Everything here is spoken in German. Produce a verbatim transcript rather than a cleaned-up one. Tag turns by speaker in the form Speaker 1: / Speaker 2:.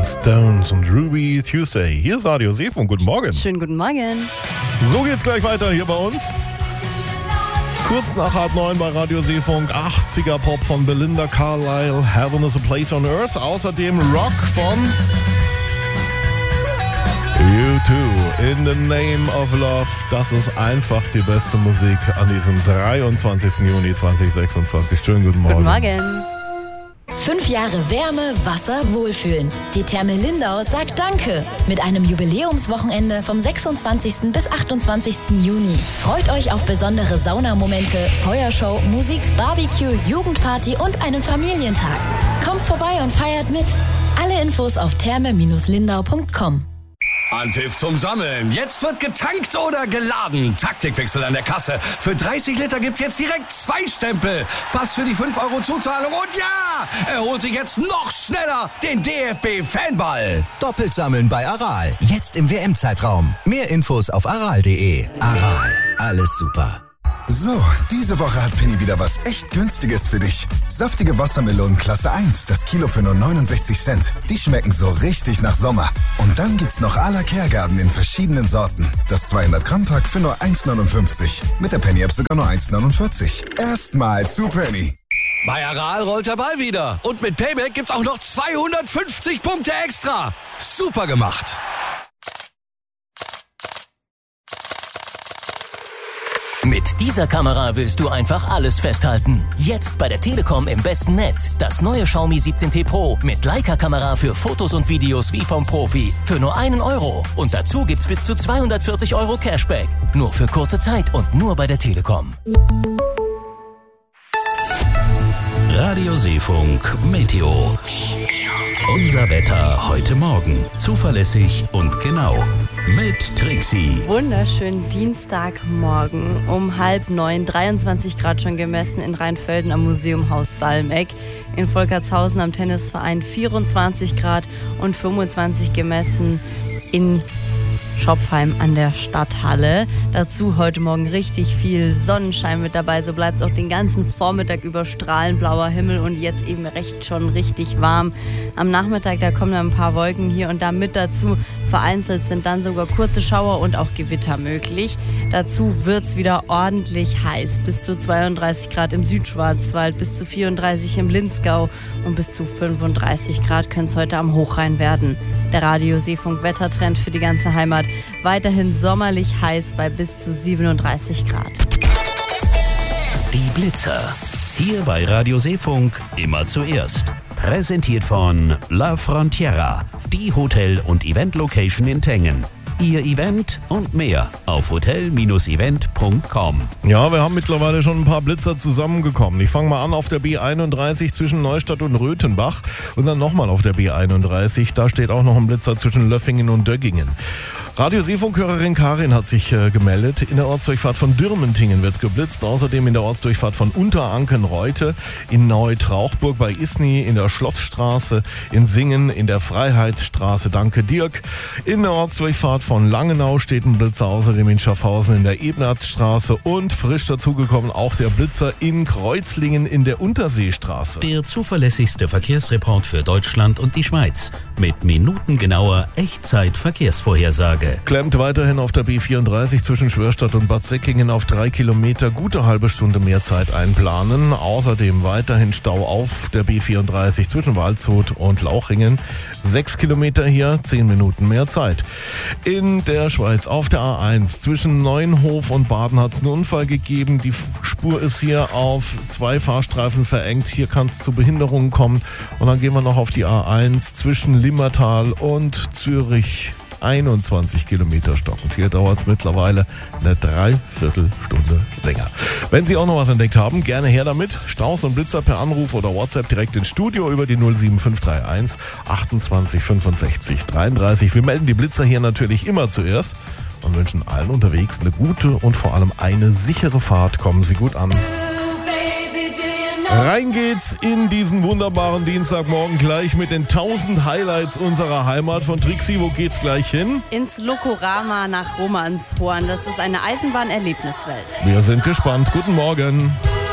Speaker 1: Stones und Ruby Tuesday. Hier ist Radio Seefunk. Guten Morgen.
Speaker 2: Schönen guten Morgen.
Speaker 1: So geht's gleich weiter hier bei uns. Kurz nach halb neun bei Radio Seefunk. achtziger Pop von Belinda Carlisle. Heaven is a Place on Earth. Außerdem Rock von U zwei. In the Name of Love. Das ist einfach die beste Musik an diesem dreiundzwanzigsten Juni zweitausendsechsundzwanzig. Schönen guten Morgen.
Speaker 2: Guten Morgen.
Speaker 3: Fünf Jahre Wärme, Wasser, Wohlfühlen. Die Therme Lindau sagt Danke mit einem Jubiläumswochenende vom sechsundzwanzigsten bis achtundzwanzigsten Juni. Freut euch auf besondere Saunamomente, Feuershow, Musik, Barbecue, Jugendparty und einen Familientag. Kommt vorbei und feiert mit. Alle Infos auf therme Lindau punkt com.
Speaker 4: Anpfiff zum Sammeln. Jetzt wird getankt oder geladen. Taktikwechsel an der Kasse. Für dreißig Liter gibt's jetzt direkt zwei Stempel. Pass für die fünf Euro Zuzahlung. Und ja, er holt sich jetzt noch schneller den D F B-Fanball.
Speaker 5: Doppelt sammeln bei Aral. Jetzt im W M-Zeitraum. Mehr Infos auf aral punkt de. Aral. Alles super.
Speaker 6: So, diese Woche hat Penny wieder was echt Günstiges für dich. Saftige Wassermelonen Klasse eins, das Kilo für nur neunundsechzig Cent. Die schmecken so richtig nach Sommer. Und dann gibt's noch à la Kehrgarten in verschiedenen Sorten. Das zweihundert Gramm Pack für nur eins neunundfünfzig. Mit der Penny-App sogar nur eins neunundvierzig. Erstmal zu Penny.
Speaker 4: Bei Aral rollt der Ball wieder. Und mit Payback gibt's auch noch zweihundertfünfzig Punkte extra. Super gemacht.
Speaker 7: Mit dieser Kamera willst du einfach alles festhalten. Jetzt bei der Telekom im besten Netz. Das neue Xiaomi siebzehn T Pro mit Leica-Kamera für Fotos und Videos wie vom Profi. Für nur einen Euro. Und dazu gibt's bis zu zweihundertvierzig Euro Cashback. Nur für kurze Zeit und nur bei der Telekom.
Speaker 8: Radio Seefunk Meteo. Unser Wetter heute Morgen. Zuverlässig und genau. Mit Trixie.
Speaker 2: Wunderschönen Dienstagmorgen um halb neun, dreiundzwanzig Grad schon gemessen in Rheinfelden am Museumhaus Salmeck. In Volkertshausen am Tennisverein vierundzwanzig Grad und fünfundzwanzig gemessen in Schopfheim an der Stadthalle. Dazu heute Morgen richtig viel Sonnenschein mit dabei. So bleibt es auch den ganzen Vormittag über strahlend blauer Himmel und jetzt eben recht schon richtig warm. Am Nachmittag, da kommen dann ein paar Wolken hier und da mit dazu. Vereinzelt sind dann sogar kurze Schauer und auch Gewitter möglich. Dazu wird es wieder ordentlich heiß. Bis zu zweiunddreißig Grad im Südschwarzwald, bis zu vierunddreißig im Linzgau und bis zu fünfunddreißig Grad können es heute am Hochrhein werden. Der Radio Seefunk Wettertrend für die ganze Heimat. Weiterhin sommerlich heiß bei bis zu siebenunddreißig Grad.
Speaker 8: Die Blitzer. Hier bei Radio Seefunk immer zuerst. Präsentiert von La Frontiera, die Hotel- und Event-Location in Tengen. Ihr Event und mehr auf hotel event punkt com.
Speaker 1: Ja, wir haben mittlerweile schon ein paar Blitzer zusammengekommen. Ich fange mal an auf der B einunddreißig zwischen Neustadt und Röthenbach und dann nochmal auf der B einunddreißig. Da steht auch noch ein Blitzer zwischen Löffingen und Döggingen. Radio Seefunk-Hörerin Karin hat sich äh, gemeldet. In der Ortsdurchfahrt von Dürmentingen wird geblitzt. Außerdem in der Ortsdurchfahrt von Unteranken-Reute, in Neu-Trauchburg bei Isny, in der Schlossstraße, in Singen, in der Freiheitsstraße. Danke, Dirk. In der Ortsdurchfahrt von Langenau steht ein Blitzer, außerdem in Schaffhausen in der Ebenertstraße und frisch dazugekommen auch der Blitzer in Kreuzlingen in der Unterseestraße.
Speaker 8: Der zuverlässigste Verkehrsreport für Deutschland und die Schweiz. Mit minutengenauer Echtzeit-Verkehrsvorhersage.
Speaker 1: Klemmt weiterhin auf der B vierunddreißig zwischen Schwörstadt und Bad Säckingen auf drei Kilometer. Gute halbe Stunde mehr Zeit einplanen. Außerdem weiterhin Stau auf der B vierunddreißig zwischen Waldshut und Lauchringen. Sechs Kilometer hier, zehn Minuten mehr Zeit. In der Schweiz auf der A eins zwischen Neuenhof und Baden hat es einen Unfall gegeben. Die Spur ist hier auf zwei Fahrstreifen verengt. Hier kann es zu Behinderungen kommen. Und dann gehen wir noch auf die A eins zwischen Limmatal und Zürich. einundzwanzig Kilometer stockend. Hier dauert es mittlerweile eine Dreiviertelstunde länger. Wenn Sie auch noch was entdeckt haben, gerne her damit. Staus und Blitzer per Anruf oder WhatsApp direkt ins Studio über die null sieben fünf drei eins achtundzwanzig fünfundsechzig dreiunddreißig. Wir melden die Blitzer hier natürlich immer zuerst und wünschen allen unterwegs eine gute und vor allem eine sichere Fahrt. Kommen Sie gut an. Rein geht's in diesen wunderbaren Dienstagmorgen gleich mit den tausend Highlights unserer Heimat. Von Trixie, wo geht's gleich hin?
Speaker 2: Ins Lokorama nach Romanshorn. Das ist eine Eisenbahnerlebniswelt.
Speaker 1: Wir sind gespannt. Guten Morgen.